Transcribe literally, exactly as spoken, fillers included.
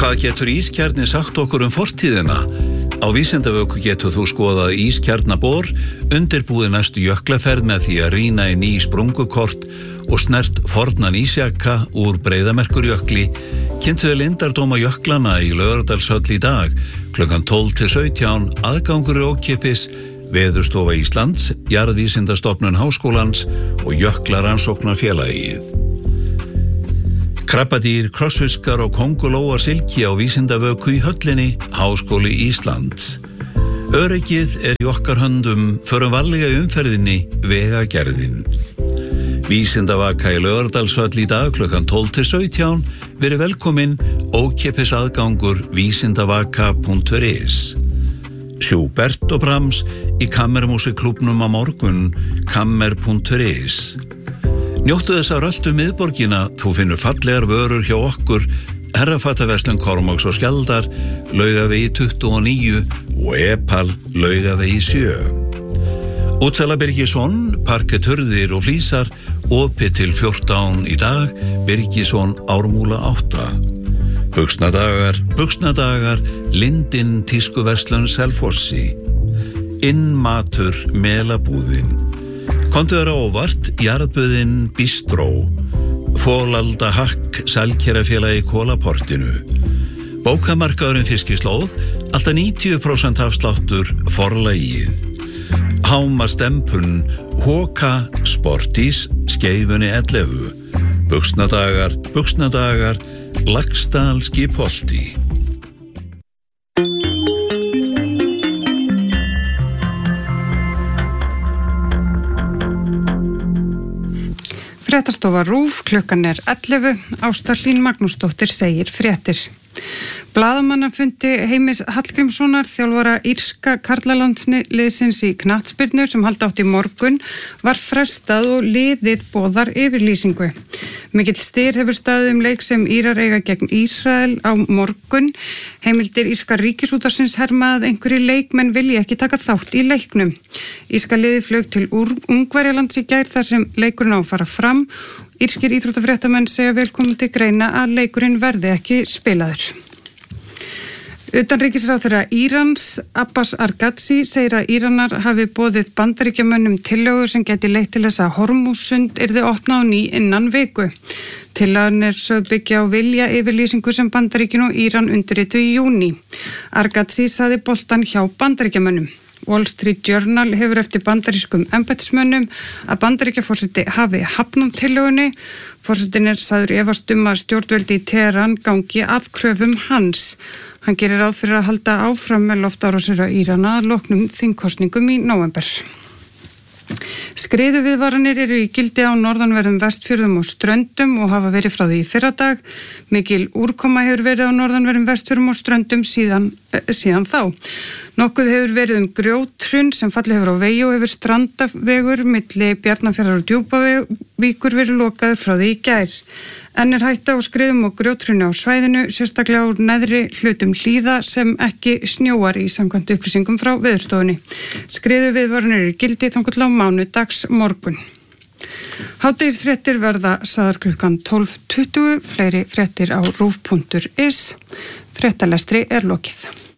Hvað getur ískjarni sagt okkur um fortíðina? Á Vísindavöku getur þú skoðað ískjarnabor, undirbúið næstu jöklaferð með því að rýna í ný sprungukort og snert fornan ísjaka úr Breiðamerkurjökli, kynntuðu leyndardóma jöklana í Laugardalshöll í dag, klukkan tólf til sautján, aðgangur er ókeypis, Veðurstofa Íslands, Jarðvísindastofnun Háskólans og Jöklaransóknarfélagið. Krabbadýr, krossfiskar og kóngulóar silki á Vísindavöku í höllinni, Háskóli Íslands. Öryggið er í okkar höndum, förum varlega í umferðinni, vegagerðin. Vísindavaka í Laugardalshöll í dag klukkan tólf til sautján, verið velkomin, ókeypis aðgangur vísindavaka punktur is. Schubert og Brahms í Kammermusikklúbbnum á morgun, kammer punktur is. Njóttu þess að röltu miðborgina, þú finnur fallegar vörur hjá okkur, Herrafattaverslun Kormáks og Skjaldar, Laugavegi tuttugu og níu og Epal, Laugavegi sjö. Útsala Birgisson, parketturðir og flísar, opið til fjórtán í dag, Birgisson Ármúla átta. Buxnadagar, buxnadagar, Lindin tískuverslun Selfossi. Inn matur Melabúðin. Komdu þér á óvart, Jarðböðin Bistró, Fólalda Hakk, Selkerafélagi Kólaportinu. Bókamarkaðurinn Fiskislóð, alltaf níutíu prósent afsláttur forlagið. Háma stempun, Hóka, Sportís, Skeifunni ellefu. Buxnadagar, buxnadagar, Laxdal Skipholti. Fréttastofa RÚV, klukkan er ellefu, Ásta Hlín Magnúsdóttir segir fréttir. Blaðamannafundi Heimis Hallgrímssonar, þjálfara írska karlalandsliðsins í knattspyrnu sem halda átt í morgun, var frestað og liðið boðar yfirlýsingu. Mikill styr hefur staðið um leik sem Írar eiga gegn Ísrael á morgun. Heimildir írska ríkisútvarpsins herma að einhverjir leikmenn vilji ekki taka þátt í leiknum. Írska liðið flaug til Ungverjalands í gær þar sem leikurinn á að fara fram. Írskir íþróttafréttamenn segja velkomin til greina að leikurinn verði ekki spilaður. Utanríkisráðherra Írans, Abbas Argazzi, segir að Íranar hafi boðið Bandaríkjamönnum tillögu sem geti leitt til þess að Hormússund yrði opnað á ný innan viku. Tillagan er sögð byggja á vilja yfirlýsingu sem Bandaríkin og Íran undirrituðu í júní. Argazzi saði boltan hjá Bandaríkjamönnum. Wall Street Journal hefur eftir bandarískum embættismönnum að Bandaríkjaforseti hafi hafnað tillögunni. Forsetinn er sagður efast um að stjórnvöldi í Teheran gangi að kröfum hans. Hann gerir ráð fyrir að halda áfram með loftárásir á Írana að loknum þingkosningum í nóvember. Skriðuviðvaranir eru í gildi á norðanverðum Vestfjörðum og Ströndum og hafa verið frá því í fyrradag. Mikil úrkoma hefur verið á norðanverðum Vestfjörðum og Ströndum síðan, eh, síðan þá. Nokkuð hefur verið um grjóthrun sem fallið hefur á vegi og hefur strandavegur milli Bjarnarfjarðar og Djúpavíkur verið lokaður frá því í gær. Enn er hætta á skriðum og grjóthruni á svæðinu, sérstaklega úr neðri hlutum hlíða sem ekki snjóar í samkvæmt upplýsingum frá Veðurstofunni. Skriðuviðvaranir eru í gildi þangað til á mánudags morgun. Hádegisfréttir verða sagðar klukkan tólf tuttugu, fleiri fréttir á rúv punktur is. Fréttalestri er lokið.